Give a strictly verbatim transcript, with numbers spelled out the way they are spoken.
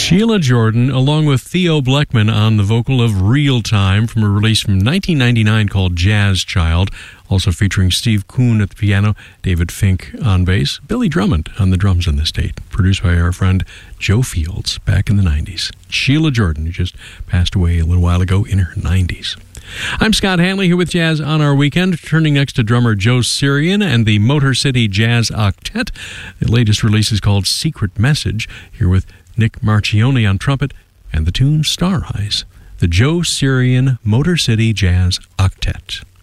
Sheila Jordan, along with Theo Bleckman on the vocal of Real Time from a release from nineteen ninety-nine called Jazz Child, also featuring Steve Kuhn at the piano, David Fink on bass, Billy Drummond on the drums in this tape, produced by our friend Joe Fields back in the nineties. Sheila Jordan, who just passed away a little while ago in her nineties. I'm Scott Hanley here with Jazz on Our Weekend, turning next to drummer Joe Syrian and the Motor City Jazz Octet. The latest release is called Secret Message, here with Nick Marchione on trumpet and the tune Star Eyes. The Joe Syrian Motor City Jazz Octet.